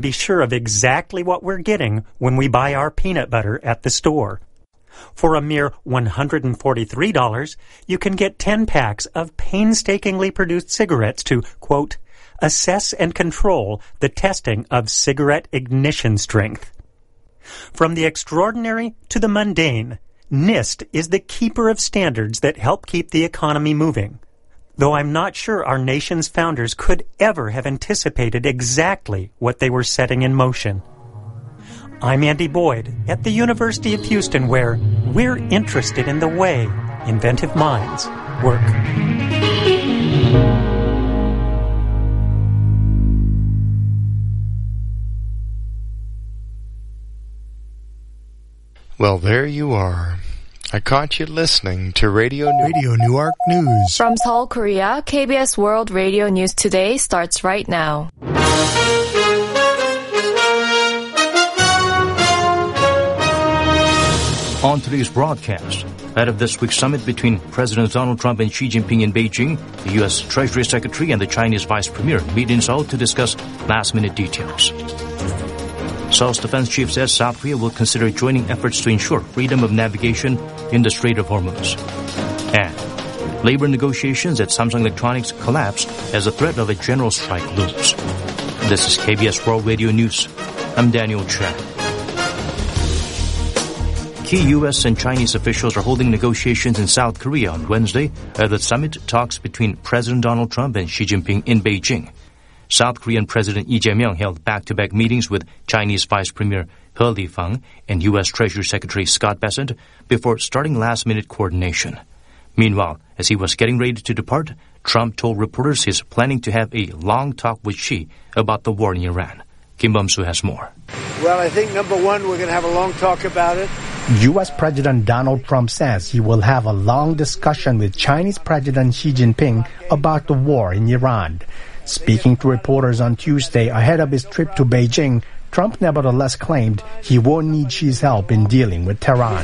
be sure of exactly what we're getting when we buy our peanut butter at the store. For a mere $143, you can get 10 packs of painstakingly produced cigarettes to, quote, assess and control the testing of cigarette ignition strength. From the extraordinary to the mundane, NIST is the keeper of standards that help keep the economy moving. Though I'm not sure our nation's founders could ever have anticipated exactly what they were setting in motion. I'm Andy Boyd at the University of Houston, where we're interested in the way inventive minds work. Well, there you are. I caught you listening to Radio Newark News. From Seoul, Korea, KBS World Radio News Today starts right now. On today's broadcast, ahead of this week's summit between Presidents Donald Trump and Xi Jinping in Beijing, the U.S. Treasury Secretary and the Chinese Vice Premier meet in Seoul to discuss last-minute details. Seoul's defense chief says South Korea will consider joining efforts to ensure freedom of navigation in the Strait of Hormuz. And labor negotiations at Samsung Electronics collapse as the threat of a general strike looms. This is KBS World Radio News. I'm Daniel Chan. Key U.S. and Chinese officials are holding negotiations in South Korea on Wednesday at the summit talks between President Donald Trump and Xi Jinping in Beijing. South Korean President Lee Jae-myung held back-to-back meetings with Chinese Vice Premier He Lifeng and U.S. Treasury Secretary Scott Bessent before starting last-minute coordination. Meanwhile, as he was getting ready to depart, Trump told reporters he's planning to have a long talk with Xi about the war in Iran. Kim Bum-soo has more. Well, I think, number one, we're going to have a long talk about it. U.S. President Donald Trump says he will have a long discussion with Chinese President Xi Jinping about the war in Iran. Speaking to reporters on Tuesday ahead of his trip to Beijing, Trump nevertheless claimed he won't need Xi's help in dealing with Tehran. Do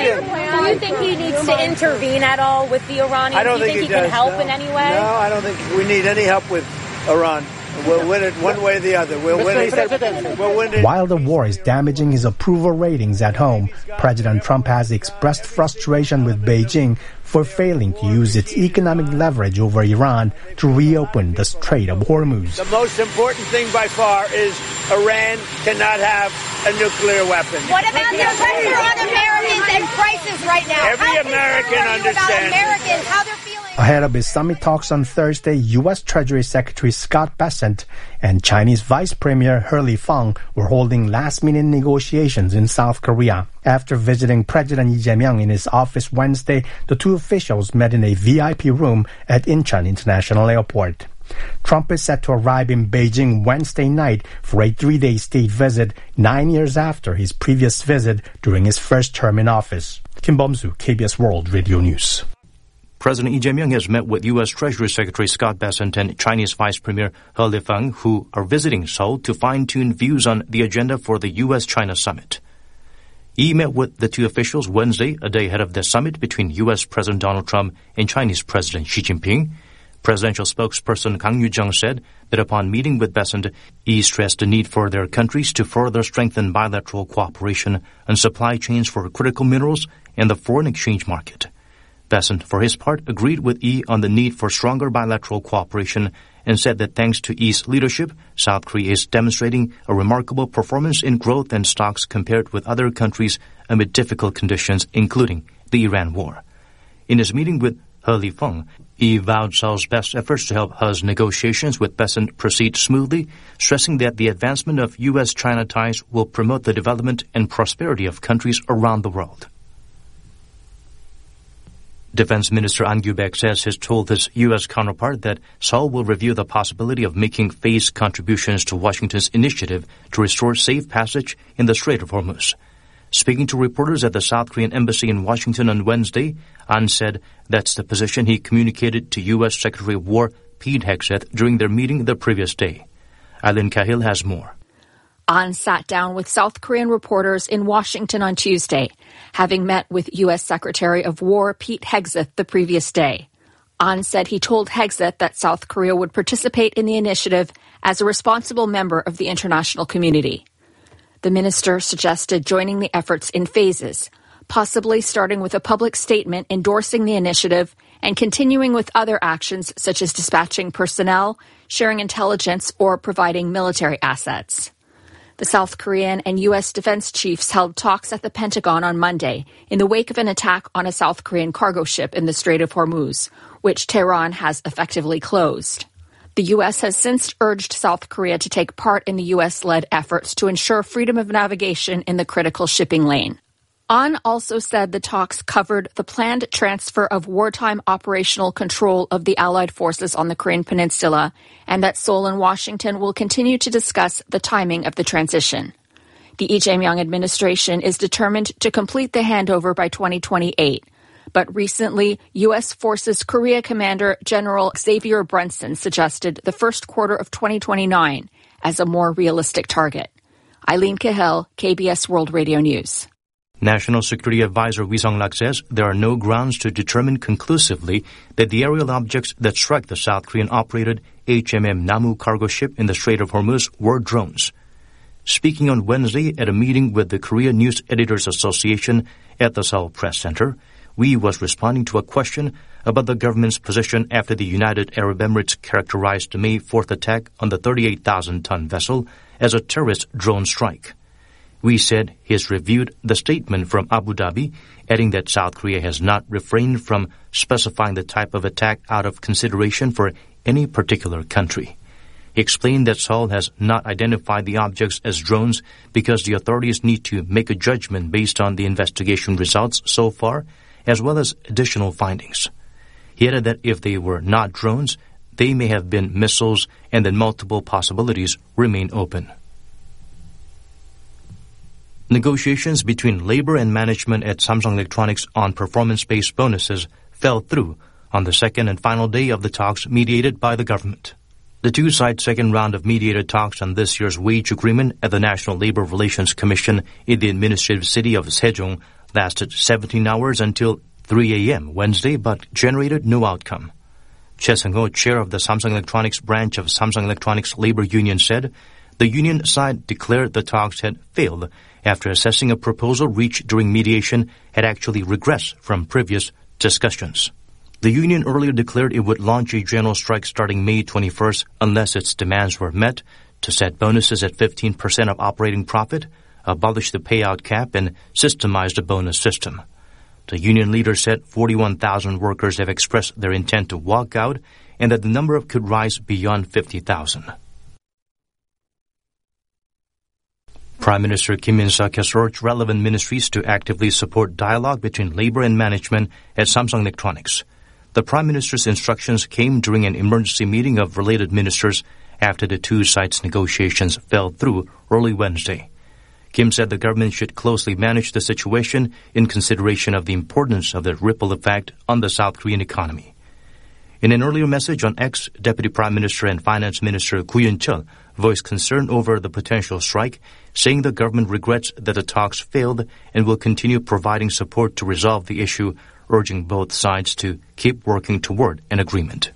you think he needs to intervene at all with the Iranians? I don't think he can help in any way? No, I don't think we need any help with Iran. We'll win it one way or the other. We'll win it. While the war is damaging his approval ratings at home, President Trump has expressed frustration with Beijing for failing to use its economic leverage over Iran to reopen the Strait of Hormuz. The most important thing by far is Iran cannot have a nuclear weapon. What about the pressure on Americans and prices right now? Every American understands. Americans, how they're feeling. Ahead of his summit talks on Thursday, U.S. Treasury Secretary Scott Bessent and Chinese Vice Premier He Lifeng were holding last-minute negotiations in South Korea. After visiting President Lee Jae-myung in his office Wednesday, the two officials met in a VIP room at Incheon International Airport. Trump is set to arrive in Beijing Wednesday night for a 3-day state visit, 9 years after his previous visit during his first term in office. Kim Bum-soo, KBS World Radio News. President Lee Jae-myung has met with U.S. Treasury Secretary Scott Bessent and Chinese Vice Premier He Lifeng, who are visiting Seoul to fine-tune views on the agenda for the U.S.-China summit. He met with the two officials Wednesday, a day ahead of the summit between U.S. President Donald Trump and Chinese President Xi Jinping. Presidential spokesperson Kang Yu-jung said that upon meeting with Bessent, he stressed the need for their countries to further strengthen bilateral cooperation on supply chains for critical minerals and the foreign exchange market. Bessent, for his part, agreed with Yi on the need for stronger bilateral cooperation and said that thanks to Yi's leadership, South Korea is demonstrating a remarkable performance in growth and stocks compared with other countries amid difficult conditions, including the Iran war. In his meeting with He Lifeng, Yi vowed Seoul's best efforts to help He's negotiations with Bessent proceed smoothly, stressing that the advancement of U.S.-China ties will promote the development and prosperity of countries around the world. Defense Minister An Kyu-baek says he's told his U.S. counterpart that Seoul will review the possibility of making phased contributions to Washington's initiative to restore safe passage in the Strait of Hormuz. Speaking to reporters at the South Korean embassy in Washington on Wednesday, An said that's the position he communicated to U.S. Secretary of War Pete Hegseth during their meeting the previous day. Eileen Cahill has more. An sat down with South Korean reporters in Washington on Tuesday, having met with U.S. Secretary of War Pete Hegseth the previous day. An said he told Hegseth that South Korea would participate in the initiative as a responsible member of the international community. The minister suggested joining the efforts in phases, possibly starting with a public statement endorsing the initiative and continuing with other actions such as dispatching personnel, sharing intelligence, or providing military assets. The South Korean and U.S. defense chiefs held talks at the Pentagon on Monday in the wake of an attack on a South Korean cargo ship in the Strait of Hormuz, which Tehran has effectively closed. The U.S. has since urged South Korea to take part in the U.S.-led efforts to ensure freedom of navigation in the critical shipping lane. An also said the talks covered the planned transfer of wartime operational control of the Allied forces on the Korean Peninsula, and that Seoul and Washington will continue to discuss the timing of the transition. The Lee Jae-myung administration is determined to complete the handover by 2028. But recently, U.S. Forces Korea Commander General Xavier Brunson suggested the first quarter of 2029 as a more realistic target. Eileen Cahill, KBS World Radio News. National Security Advisor Ri Sung-lak says there are no grounds to determine conclusively that the aerial objects that struck the South Korean-operated HMM Namu cargo ship in the Strait of Hormuz were drones. Speaking on Wednesday at a meeting with the Korea News Editors Association at the Seoul Press Center, Ri was responding to a question about the government's position after the United Arab Emirates characterized the May 4th attack on the 38,000-ton vessel as a terrorist drone strike. Ri said he has reviewed the statement from Abu Dhabi, adding that South Korea has not refrained from specifying the type of attack out of consideration for any particular country. He explained that Seoul has not identified the objects as drones because the authorities need to make a judgment based on the investigation results so far, as well as additional findings. He added that if they were not drones, they may have been missiles and that multiple possibilities remain open. Negotiations between labor and management at Samsung Electronics on performance-based bonuses fell through on the second and final day of the talks mediated by the government. The two-side second round of mediated talks on this year's wage agreement at the National Labor Relations Commission in the administrative city of Sejong lasted 17 hours until 3 a.m. Wednesday, but generated no outcome. Choi Seung-ho, chair of the Samsung Electronics branch of Samsung Electronics Labor Union, said the union side declared the talks had failed after assessing a proposal reached during mediation had actually regressed from previous discussions. The union earlier declared it would launch a general strike starting May 21st unless its demands were met to set bonuses at 15% of operating profit, abolish the payout cap, and systemize the bonus system. The union leader said 41,000 workers have expressed their intent to walk out and that the number could rise beyond 50,000. Prime Minister Kim In-suk has urged relevant ministries to actively support dialogue between labor and management at Samsung Electronics. The Prime Minister's instructions came during an emergency meeting of related ministers after the two sides' negotiations fell through early Wednesday. Kim said the government should closely manage the situation in consideration of the importance of the ripple effect on the South Korean economy. In an earlier message on X, Deputy Prime Minister and Finance Minister Gu Yun-chul voiced concern over the potential strike, saying the government regrets that the talks failed and will continue providing support to resolve the issue, urging both sides to keep working toward an agreement.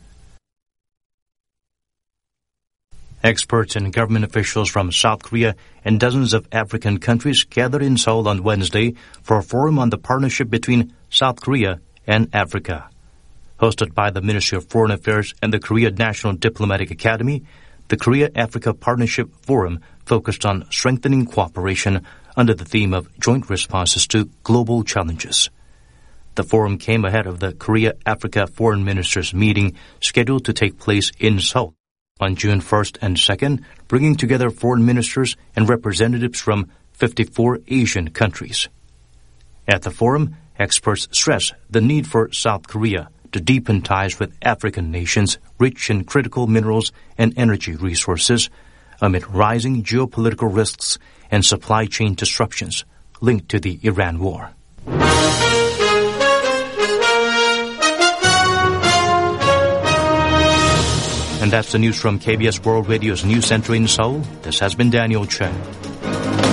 Experts and government officials from South Korea and dozens of African countries gathered in Seoul on Wednesday for a forum on the partnership between South Korea and Africa. Hosted by the Ministry of Foreign Affairs and the Korea National Diplomatic Academy, the Korea-Africa Partnership Forum focused on strengthening cooperation under the theme of joint responses to global challenges. The forum came ahead of the Korea-Africa Foreign Ministers meeting scheduled to take place in Seoul on June 1st and 2nd, bringing together foreign ministers and representatives from 54 Asian countries. At the forum, experts stress the need for South Korea to deepen ties with African nations rich in critical minerals and energy resources amid rising geopolitical risks and supply chain disruptions linked to the Iran war. And that's the news from KBS World Radio's News Center in Seoul. This has been Daniel Chen.